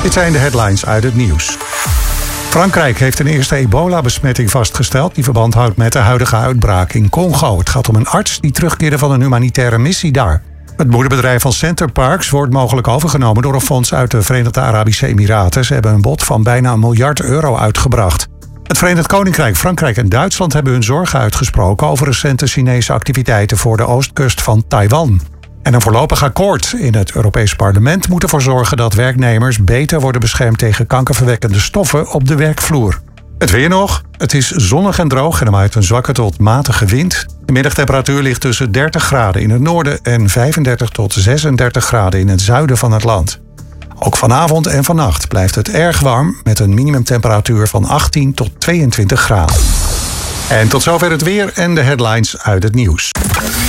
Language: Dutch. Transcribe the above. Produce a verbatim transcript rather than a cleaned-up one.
Dit zijn de headlines uit het nieuws. Frankrijk heeft een eerste ebola-besmetting vastgesteld die verband houdt met de huidige uitbraak in Congo. Het gaat om een arts die terugkeerde van een humanitaire missie daar. Het moederbedrijf van Center Parcs wordt mogelijk overgenomen door een fonds uit de Verenigde Arabische Emiraten. Ze hebben een bod van bijna een miljard euro uitgebracht. Het Verenigd Koninkrijk, Frankrijk en Duitsland hebben hun zorgen uitgesproken over recente Chinese activiteiten voor de oostkust van Taiwan. En een voorlopig akkoord in het Europees Parlement moet ervoor zorgen dat werknemers beter worden beschermd tegen kankerverwekkende stoffen op de werkvloer. Het weer nog. Het is zonnig en droog en er waait een zwakke tot matige wind. De middagtemperatuur ligt tussen dertig graden in het noorden en vijfendertig tot zesendertig graden in het zuiden van het land. Ook vanavond en vannacht blijft het erg warm met een minimumtemperatuur van achttien tot tweeëntwintig graden. En tot zover het weer en de headlines uit het nieuws.